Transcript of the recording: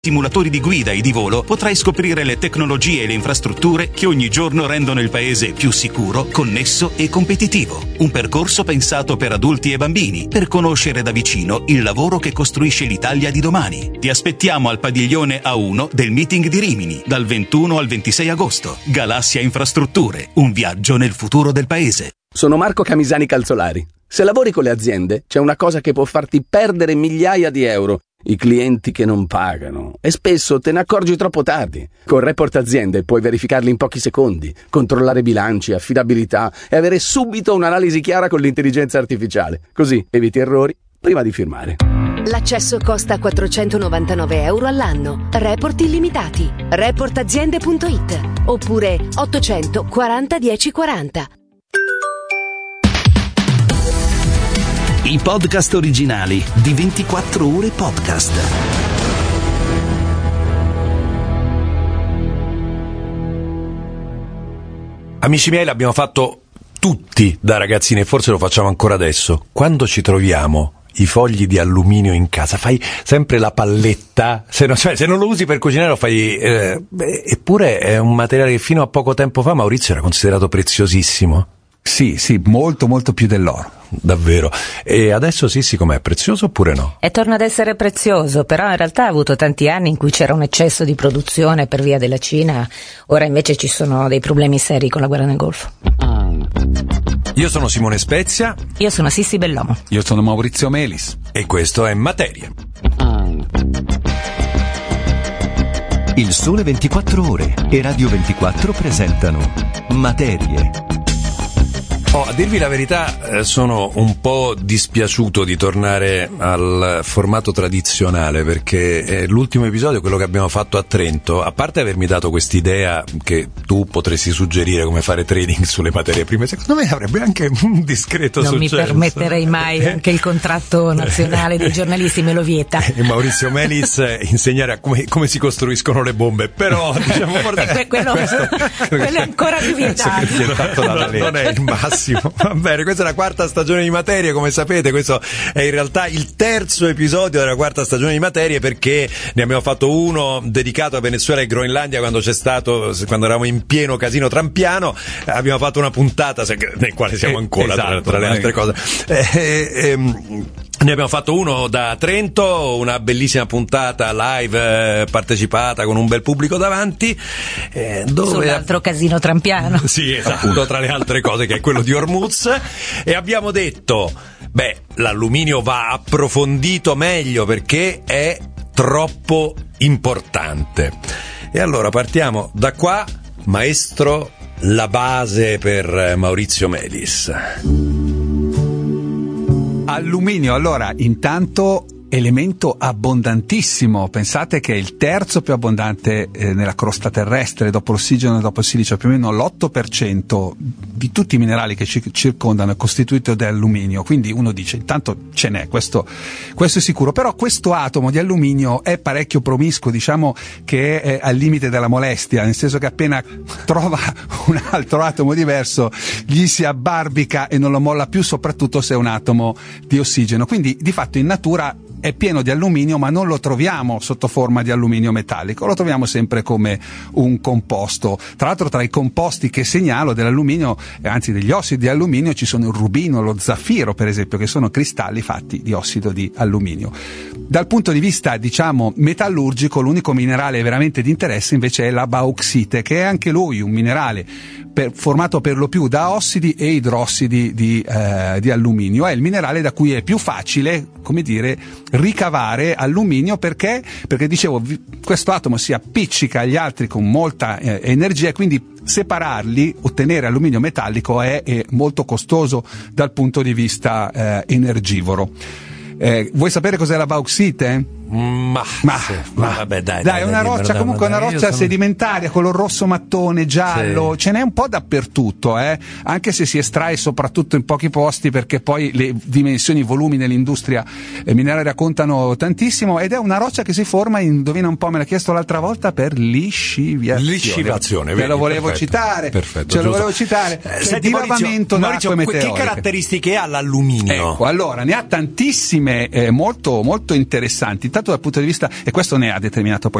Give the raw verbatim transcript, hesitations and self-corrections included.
simulatori di guida e di volo potrai scoprire le tecnologie e le infrastrutture che ogni giorno rendono il paese più sicuro, connesso e competitivo. Un percorso pensato per adulti e bambini, per conoscere da vicino il lavoro che costruisce l'Italia di domani. Ti aspettiamo al padiglione A uno del meeting di Rimini, dal ventuno al ventisei agosto. Galassia Infrastrutture, un viaggio nel futuro del paese. Sono Marco Camisani Calzolari. Se lavori con le aziende, c'è una cosa che può farti perdere migliaia di euro. I clienti che non pagano, e spesso te ne accorgi troppo tardi. Con Report Aziende puoi verificarli in pochi secondi, controllare bilanci, affidabilità e avere subito un'analisi chiara con l'intelligenza artificiale. Così eviti errori prima di firmare. L'accesso costa quattrocentonovantanove euro all'anno. Report illimitati. report aziende punto it oppure ottocento quaranta dieci quaranta. I podcast originali di ventiquattro ore podcast. Amici miei, l'abbiamo fatto tutti da ragazzini e forse lo facciamo ancora adesso. Quando ci troviamo i fogli di alluminio in casa, fai sempre la palletta, se non, cioè, se non lo usi per cucinare lo fai, eh, beh, eppure è un materiale che fino a poco tempo fa, Maurizio, era considerato preziosissimo. Sì, sì, molto molto più dell'oro. Davvero. E adesso sì, sì, com'è? Prezioso oppure no? E torna ad essere prezioso, però in realtà ha avuto tanti anni in cui c'era un eccesso di produzione per via della Cina, ora invece ci sono dei problemi seri con la guerra nel Golfo. Io sono Simone Spezia. Io sono Sissi Bellomo. Io sono Maurizio Melis. E questo è Materia. Il Sole ventiquattro Ore e Radio ventiquattro presentano Materie. Oh, a dirvi la verità, eh, sono un po' dispiaciuto di tornare al formato tradizionale, perché eh, l'ultimo episodio, quello che abbiamo fatto a Trento, a parte avermi dato quest'idea che tu potresti suggerire come fare trading sulle materie prime, secondo me avrebbe anche un discreto non successo. Non mi permetterei mai, anche il contratto nazionale dei giornalisti me lo vieta. E Maurizio Melis insegnare a come, come si costruiscono le bombe, però diciamo que- quello, quello è ancora più vietato. Non, non è il massimo. Va bene, questa è la quarta stagione di Materie, come sapete. Questo è in realtà il terzo episodio della quarta stagione di Materie, perché ne abbiamo fatto uno dedicato a Venezuela e Groenlandia quando c'è stato, quando eravamo in pieno casino trampiano. Abbiamo fatto una puntata nel quale siamo ancora, esatto, tra, tra le altre cose. Eh, eh, ehm, Ne abbiamo fatto uno da Trento, una bellissima puntata live, eh, partecipata con un bel pubblico davanti. Eh, dove... Sull'altro casino trampiano. Sì, esatto, tra le altre cose, che è quello di Ormuz. E abbiamo detto, beh, l'alluminio va approfondito meglio perché è troppo importante. E allora partiamo da qua, maestro, la base per Maurizio Melis. Alluminio, allora, intanto elemento abbondantissimo, pensate che è il terzo più abbondante eh, nella crosta terrestre, dopo l'ossigeno e dopo il silicio. Più o meno l'otto per cento di tutti i minerali che ci circondano è costituito da alluminio, quindi uno dice intanto ce n'è, questo, questo è sicuro, però questo atomo di alluminio è parecchio promiscuo, diciamo che è al limite della molestia, nel senso che appena trova un altro atomo diverso gli si abbarbica e non lo molla più, soprattutto se è un atomo di ossigeno, quindi di fatto in natura è pieno di alluminio, ma non lo troviamo sotto forma di alluminio metallico, lo troviamo sempre come un composto. Tra l'altro, tra i composti che segnalo dell'alluminio, anzi degli ossidi di alluminio, ci sono il rubino, lo zaffiro per esempio, che sono cristalli fatti di ossido di alluminio. Dal punto di vista, diciamo, metallurgico, l'unico minerale veramente di interesse invece è la bauxite, che è anche lui un minerale per, formato per lo più da ossidi e idrossidi di, eh, di alluminio. È il minerale da cui è più facile, come dire, ricavare alluminio, perché perché dicevo questo atomo si appiccica agli altri con molta eh, energia e quindi separarli, ottenere alluminio metallico è, è molto costoso dal punto di vista eh, energivoro. Eh, vuoi sapere cos'è la bauxite? Ma, ma, sì, ma vabbè, dai, dai, dai, è una dai, roccia, dai, comunque dai, una roccia sono... sedimentaria, color rosso mattone, giallo, sì. Ce n'è un po' dappertutto, eh? Anche se si estrae soprattutto in pochi posti, perché poi le dimensioni, i volumi nell'industria eh, mineraria contano tantissimo, ed è una roccia che si forma, indovina un po', me l'ha chiesto l'altra volta, per liscivazione. Liscivazione, Te lo volevo perfetto, citare, perfetto, ce lo volevo citare, eh, cioè dilavamento d'acque meteoriche. Che caratteristiche ha l'alluminio? Ecco, allora, ne ha tantissime, eh, molto, molto interessanti. pensato dal punto di vista, e questo ne ha determinato poi